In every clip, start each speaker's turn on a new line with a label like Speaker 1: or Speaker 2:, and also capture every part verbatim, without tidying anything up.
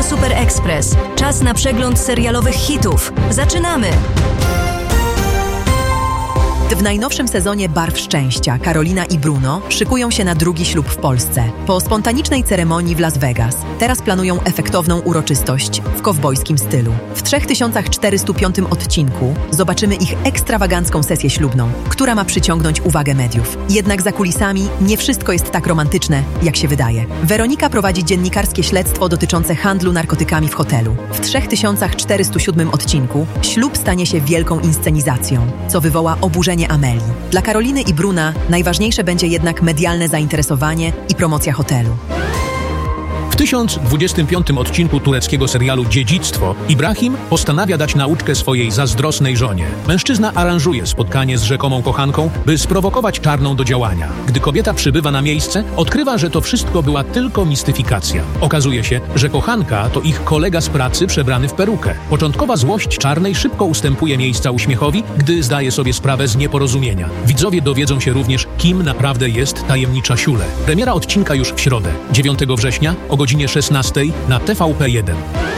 Speaker 1: Radio Super Express. Czas na przegląd serialowych hitów. Zaczynamy!
Speaker 2: W najnowszym sezonie Barw Szczęścia Karolina i Bruno szykują się na drugi ślub w Polsce. Po spontanicznej ceremonii w Las Vegas teraz planują efektowną uroczystość w kowbojskim stylu. W trzy tysiące czterysta piątym odcinku zobaczymy ich ekstrawagancką sesję ślubną, która ma przyciągnąć uwagę mediów. Jednak za kulisami nie wszystko jest tak romantyczne, jak się wydaje. Weronika prowadzi dziennikarskie śledztwo dotyczące handlu narkotykami w hotelu. W trzy tysiące czterysta siódmym odcinku ślub stanie się wielką inscenizacją, co wywoła oburzenie Amelii. Dla Karoliny i Bruna najważniejsze będzie jednak medialne zainteresowanie i promocja hotelu.
Speaker 3: W tysiąc dwudziestym piątym odcinku tureckiego serialu Dziedzictwo Ibrahim postanawia dać nauczkę swojej zazdrosnej żonie. Mężczyzna aranżuje spotkanie z rzekomą kochanką, by sprowokować Czarną do działania. Gdy kobieta przybywa na miejsce, odkrywa, że to wszystko była tylko mistyfikacja. Okazuje się, że kochanka to ich kolega z pracy przebrany w perukę. Początkowa złość Czarnej szybko ustępuje miejsca uśmiechowi, gdy zdaje sobie sprawę z nieporozumienia. Widzowie dowiedzą się również, kim naprawdę jest tajemnicza Siule. Premiera odcinka już w środę, dziewiątego września o godzinie szesnastej na T V P jeden.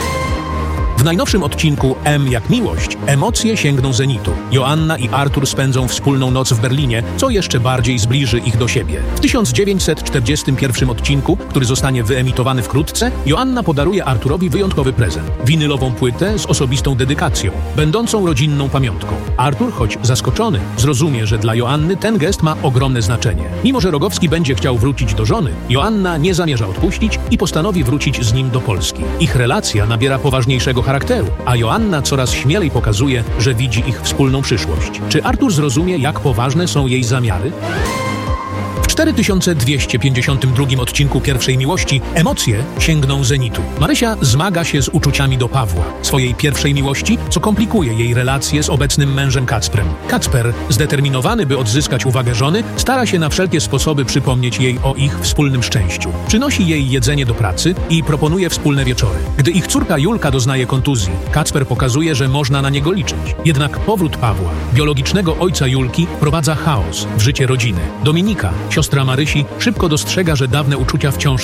Speaker 3: W najnowszym odcinku M jak miłość emocje sięgną zenitu. Joanna i Artur spędzą wspólną noc w Berlinie, co jeszcze bardziej zbliży ich do siebie. W tysiąc dziewięćset czterdziestym pierwszym odcinku, który zostanie wyemitowany wkrótce, Joanna podaruje Arturowi wyjątkowy prezent. Winylową płytę z osobistą dedykacją, będącą rodzinną pamiątką. Artur, choć zaskoczony, zrozumie, że dla Joanny ten gest ma ogromne znaczenie. Mimo że Rogowski będzie chciał wrócić do żony, Joanna nie zamierza odpuścić i postanowi wrócić z nim do Polski. Ich relacja nabiera poważniejszego charakteru, a Joanna coraz śmielej pokazuje, że widzi ich wspólną przyszłość. Czy Artur zrozumie, jak poważne są jej zamiary? W cztery tysiące dwieście pięćdziesiątym drugim odcinku Pierwszej Miłości emocje sięgną zenitu. Marysia zmaga się z uczuciami do Pawła, swojej pierwszej miłości, co komplikuje jej relacje z obecnym mężem Kacprem. Kacper, zdeterminowany, by odzyskać uwagę żony, stara się na wszelkie sposoby przypomnieć jej o ich wspólnym szczęściu. Przynosi jej jedzenie do pracy i proponuje wspólne wieczory. Gdy ich córka Julka doznaje kontuzji, Kacper pokazuje, że można na niego liczyć. Jednak powrót Pawła, biologicznego ojca Julki, wprowadza chaos w życie rodziny. Dominika, siostra Marysi, szybko dostrzega, że dawne uczucia wciąż